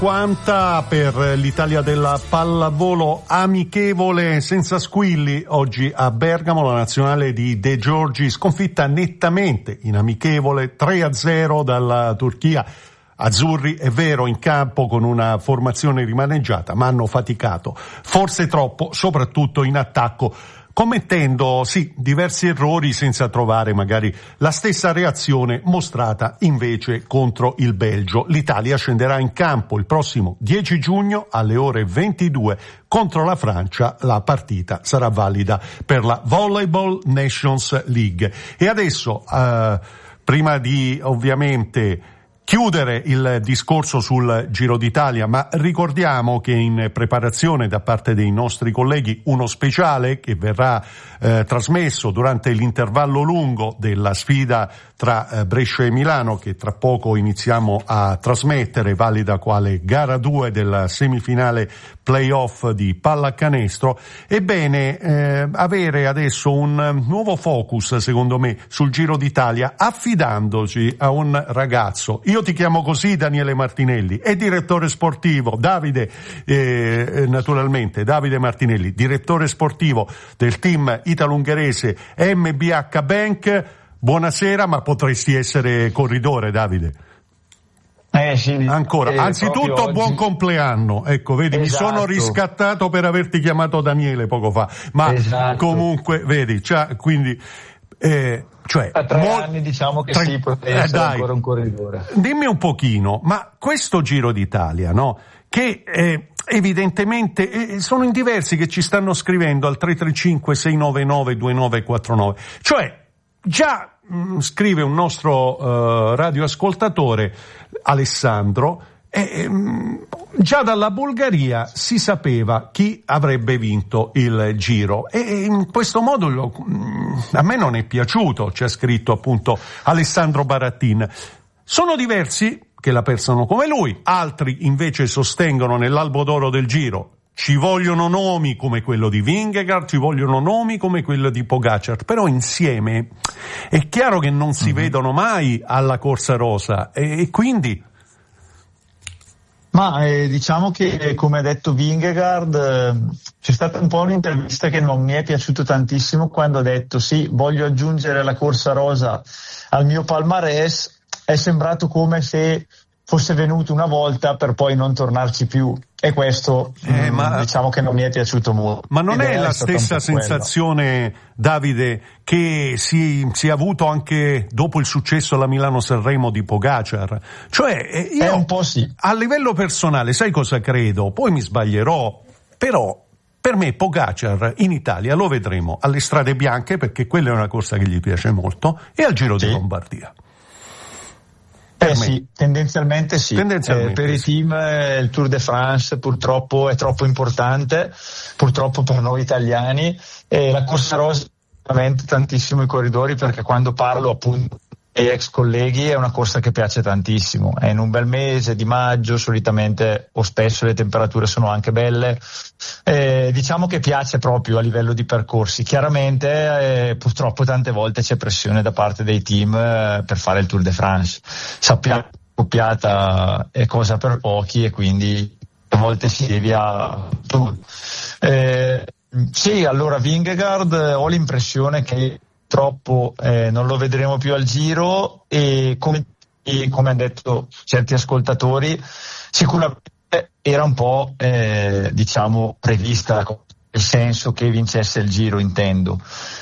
50 per l'Italia della pallavolo amichevole senza squilli. Oggi a Bergamo la nazionale di De Giorgi sconfitta nettamente in amichevole 3-0 dalla Turchia. Azzurri, è vero, in campo con una formazione rimaneggiata, ma hanno faticato, forse troppo, soprattutto in attacco, commettendo diversi errori senza trovare magari la stessa reazione mostrata invece contro il Belgio. L'Italia scenderà in campo il prossimo 10 giugno alle ore 22 contro la Francia. La partita sarà valida per la Volleyball Nations League. E adesso, prima di ovviamente chiudere il discorso sul Giro d'Italia, ma ricordiamo che in preparazione da parte dei nostri colleghi uno speciale che verrà trasmesso durante l'intervallo lungo della sfida tra Brescia e Milano, che tra poco iniziamo a trasmettere, valida quale gara 2 della semifinale playoff di pallacanestro. Ebbene, avere adesso un nuovo focus, secondo me, sul Giro d'Italia, affidandoci a un ragazzo. Io ti chiamo così, Daniele Martinelli, è direttore sportivo, naturalmente Davide Martinelli, direttore sportivo del team italo-ungherese MBH Bank. Buonasera, ma potresti essere corridore, Davide? Sì. Ancora. Anzitutto oggi... buon compleanno. Ecco, vedi, esatto. Mi sono riscattato per averti chiamato Daniele poco fa, ma comunque, vedi, quindi a 3 anni diciamo che sì, potrebbe essere ancora un corridore. Dimmi un pochino, ma questo Giro d'Italia, no? Che evidentemente sono in diversi che ci stanno scrivendo al 335 699 2949, cioè già scrive un nostro radioascoltatore, Alessandro, già dalla Bulgaria si sapeva chi avrebbe vinto il Giro, e in questo modo a me non è piaciuto, ci ha scritto appunto Alessandro Barattin. Sono diversi che la pensano come lui, altri invece sostengono nell'albo d'oro del Giro ci vogliono nomi come quello di Vingegaard, ci vogliono nomi come quello di Pogacar, però insieme è chiaro che non si vedono mai alla Corsa Rosa, e quindi... Ma diciamo che, come ha detto Vingegaard, c'è stata un po' un'intervista che non mi è piaciuto tantissimo, quando ha detto sì, voglio aggiungere la Corsa Rosa al mio palmarès. È sembrato come se fosse venuto una volta per poi non tornarci più, e questo diciamo che non mi è piaciuto molto. Ma non è la stessa sensazione, Davide, che si è avuto anche dopo il successo alla Milano-Sanremo di Pogacar? Cioè, io un po' sì. A livello personale, sai cosa credo? Poi mi sbaglierò, però per me Pogacar in Italia lo vedremo alle strade bianche, perché quella è una corsa che gli piace molto, e al Giro di Lombardia. Sì, tendenzialmente sì. Per i team il Tour de France purtroppo è troppo importante, purtroppo per noi italiani, e la Corsa Rosa veramente tantissimo i corridori, perché quando parlo appunto ai ex colleghi è una corsa che piace tantissimo. È in un bel mese di maggio, solitamente o spesso le temperature sono anche belle, diciamo che piace proprio a livello di percorsi. Chiaramente purtroppo tante volte c'è pressione da parte dei team per fare il Tour de France. Sappiamo che la coppiata è cosa per pochi, e quindi a volte si devia Tour. Sì, allora Vingegaard ho l'impressione che purtroppo non lo vedremo più al Giro, e come hanno detto certi ascoltatori, sicuramente era un po' diciamo prevista, nel senso che vincesse il Giro, intendo.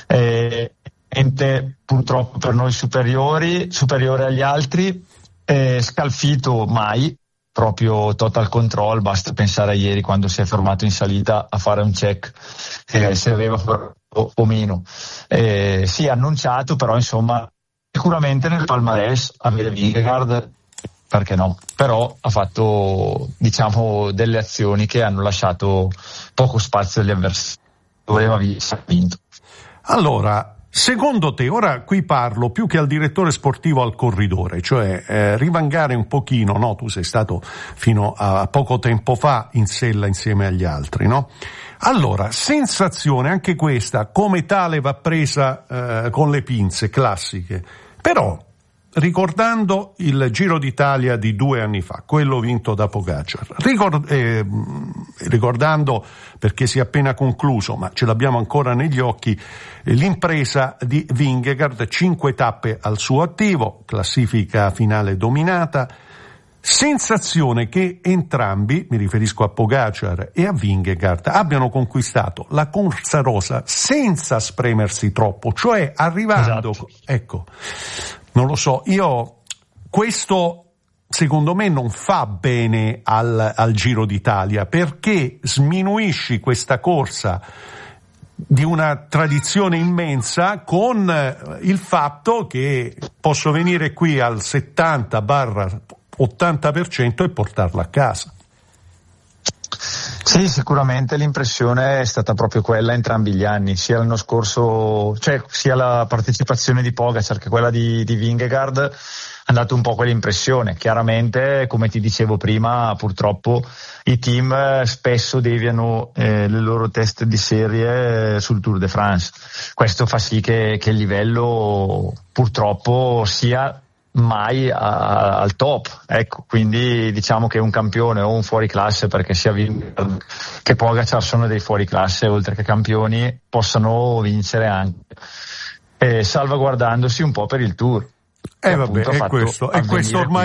Purtroppo per noi superiore agli altri, scalfito mai, proprio total control, basta pensare a ieri quando si è fermato in salita a fare un check se aveva o meno. Sì, annunciato, però insomma sicuramente nel palmarès avere Vingegaard, perché no? Però ha fatto, diciamo, delle azioni che hanno lasciato poco spazio agli avversari. Doveva vinto. Allora, secondo te, ora qui parlo più che al direttore sportivo, al corridore, cioè rivangare un pochino, no? Tu sei stato fino a poco tempo fa in sella insieme agli altri, no? Allora, sensazione anche questa, come tale va presa con le pinze classiche, però ricordando il Giro d'Italia di 2 anni fa, quello vinto da Pogačar, ricordando, perché si è appena concluso, ma ce l'abbiamo ancora negli occhi, l'impresa di Vingegaard, 5 tappe al suo attivo, classifica finale dominata, sensazione che entrambi, mi riferisco a Pogačar e a Vingegaard, abbiano conquistato la corsa rosa senza spremersi troppo, cioè arrivando, esatto. Ecco, non lo so, questo secondo me non fa bene al Giro d'Italia, perché sminuisci questa corsa di una tradizione immensa con il fatto che posso venire qui al 70-80% e portarla a casa. Sì, sicuramente l'impressione è stata proprio quella entrambi gli anni, sia l'anno scorso, cioè sia la partecipazione di Pogačar che quella di Vingegaard, ha dato un po' quell'impressione. Chiaramente, come ti dicevo prima, purtroppo i team spesso deviano le loro test di serie sul Tour de France. Questo fa sì che il livello purtroppo sia mai al top, ecco, quindi diciamo che un campione o un fuoriclasse, perché sia Vingegaard che Pogačar sono dei fuoriclasse oltre che campioni, possano vincere anche salvaguardandosi un po' per il Tour. Vabbè, è questo ormai